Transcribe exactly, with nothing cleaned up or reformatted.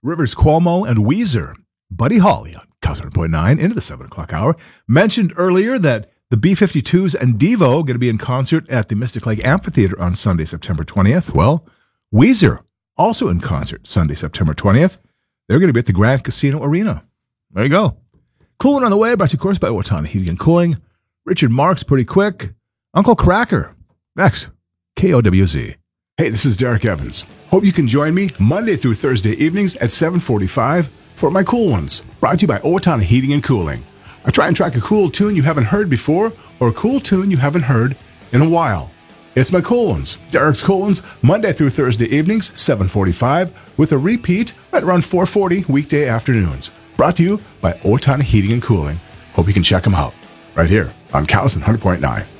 Rivers Cuomo and Weezer. Buddy Holly on Cosmo one hundred point nine into the seven o'clock hour. Mentioned earlier that the B fifty-twos and Devo are going to be in concert at the Mystic Lake Amphitheater on Sunday, September twentieth. Well, Weezer also in concert Sunday, September twentieth. They're going to be at the Grand Casino Arena. There you go. Cool one on the way, brought to you, of course, by Owatonna Heating and Cooling. Richard Marks, pretty quick. Uncle Cracker, next. K O W Z. Hey, this is Derek Evans. Hope you can join me Monday through Thursday evenings at seven forty-five for my Cool Ones, brought to you by Owatonna Heating and Cooling. I try and track a cool tune you haven't heard before or a cool tune you haven't heard in a while. It's my Cool Ones, Derek's Cool Ones, Monday through Thursday evenings, seven forty-five, with a repeat right around four forty weekday afternoons. Brought to you by Owatonna Heating and Cooling. Hope you can check them out right here on Cosmo one hundred point nine.